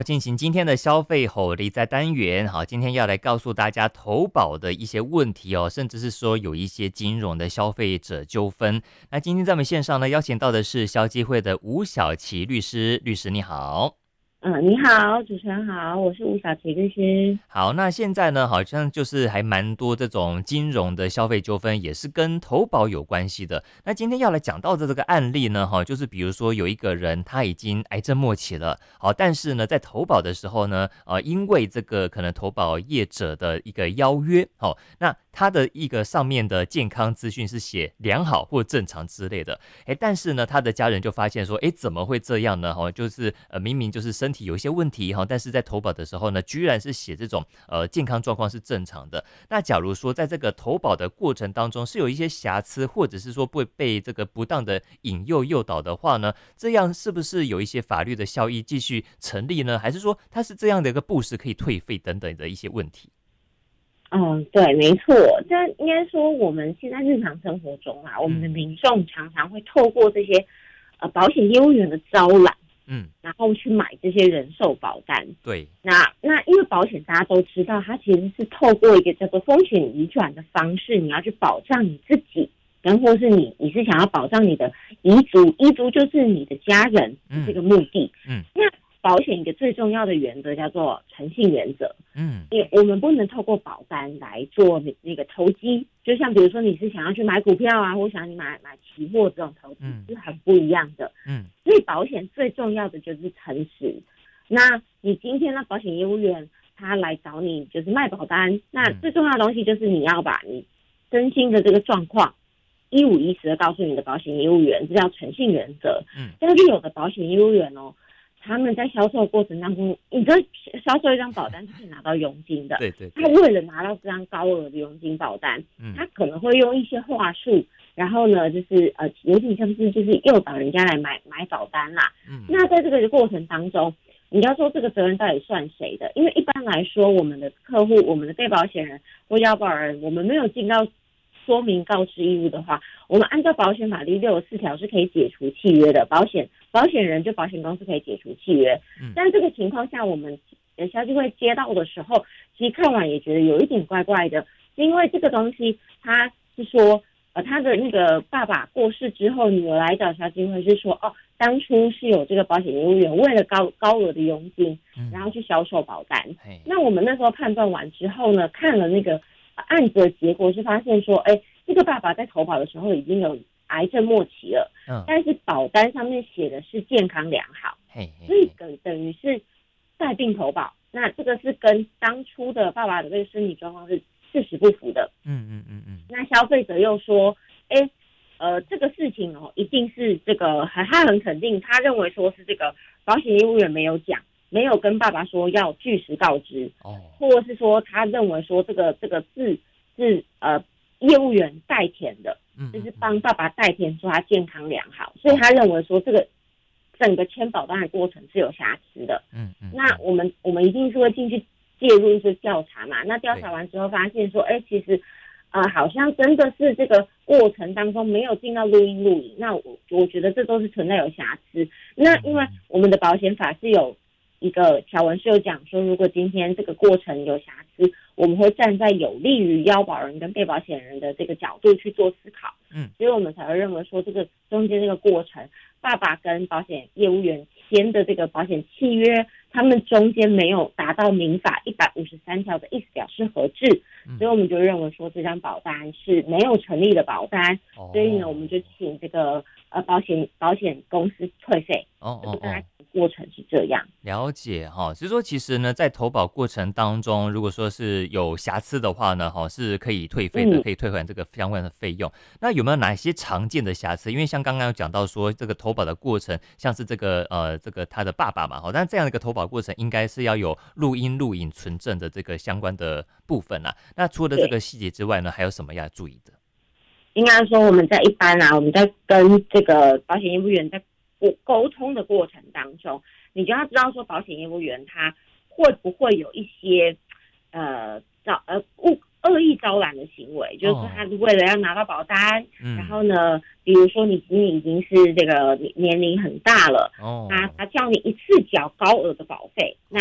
进行今天的消费吼力在单元，好，今天要来告诉大家投保的一些问题哦，甚至是说有一些金融的消费者纠纷。那今天在我们线上呢，邀请到的是消基会的吴小琪律师，律师你好。 你好，主持人好，我是吴小琪律师。 好，那现在呢，好像就是还蛮多这种金融的消费纠纷，也是跟投保有关系的。那今天要来讲到的这个案例呢，就是比如说有一个人他已经癌症末期了，好，但是呢，在投保的时候呢，因为这个可能投保业者的一个邀约，好，那他的一个上面的健康资讯是写良好或正常之类的，但是呢，他的家人就发现说，怎么会这样呢？就是明明就是身体有一些问题但是在投保的时候呢，居然是写这种健康状况是正常的。那假如说在这个投保的过程当中是有一些瑕疵，或者是说会被这个不当的引诱导的话呢，这样是不是有一些法律的效益继续成立呢？还是说它是这样的一个不实可以退费等等的一些问题？ 对，没错。但应该说，我们现在日常生活中我们的民众常常会透过这些保险业务员的招揽，然后去买这些人寿保单。 对， 那因为保险大家都知道，它其实是透过一个叫做风险移转的方式，你要去保障你自己，或是你是想要保障你的遗族就是你的家人这个目的。那保险一个最重要的原则叫做诚信原则。因为我们不能透过保单来做那个投机，就像比如说你是想要去买股票或想你买期货这种投资，是很不一样的。所以保险最重要的就是诚实。那你今天的保险业务员他来找你就是卖保单，那最重要的东西就是你要把你真心的这个状况一五一十的告诉你的保险业务员，这叫诚信原则。但是有的保险业务员他们在销售的过程当中，你知道销售一张保单是可以拿到佣金的。 对对对， 他为了拿到这张高额的佣金保单，他可能会用一些话术，然后呢，就是有点像是就是诱导人家来买保单啦。那在这个过程当中，你要说这个责任到底算谁的？因为一般来说，我们的客户、我们的被保险人或要保人，我们没有尽到说明告知义务的话，我们按照保险法第64条是可以解除契约的。保险人就保险公司可以解除契约。但这个情况下，我们消基会接到的时候，其实看完也觉得有一点怪怪的，因为这个东西他是说，他的那个爸爸过世之后，女儿来找消基会是说，当初是有这个保险业务员为了高额的佣金，然后去销售保单。那我们那时候判断完之后呢，看了那个案子的结果是发现说，这个爸爸在投保的时候已经有癌症末期了，但是保单上面写的是健康良好，所以等于是带病投保。那这个是跟当初的爸爸的这个身体状况是事实不符的。那消费者又说，这个事情一定是这个他很肯定，他认为说是这个保险业务员没有讲，没有跟爸爸说要据实告知，或者是说他认为说这个字是业务员代填的，就是帮爸爸代填说他健康良好，所以他认为说这个整个签保单的过程是有瑕疵的。那我们一定是会进去介入一些调查嘛。那调查完之后发现说，其实好像真的是这个过程当中没有进到录影，那我觉得这都是存在有瑕疵。那因为我们的保险法是有一个条文是有讲说，如果今天这个过程有瑕疵，我们会站在有利于要保人跟被保险人的这个角度去做思考。所以我们才会认为说，这个中间这个过程，爸爸跟保险业务员签的这个保险契约，他们中间没有达到民法153条的意思表示合致，所以我们就认为说这张保单是没有成立的保单。所以呢，我们就请这个保险公司退费。这个大概过程是这样。 了解所以说其实呢，在投保过程当中，如果说是有瑕疵的话呢，是可以退费的，可以退还这个相关的费用。那有没有哪些常见的瑕疵？因为像刚刚有讲到说，这个投保的过程，像是这个他的爸爸嘛，但这样的一个投保过程，应该是要有录影存证的这个相关的部分啊。那除了这个细节之外呢，还有什么要注意的？ 应该说我们在一般我们在跟这个保险业务员在沟通的过程当中，你就要知道说保险业务员他会不会有一些恶意招揽的行为，就是说他为了要拿到保单，然后呢，比如说你今年已经是这个年龄很大了，他叫你一次缴高额的保费，那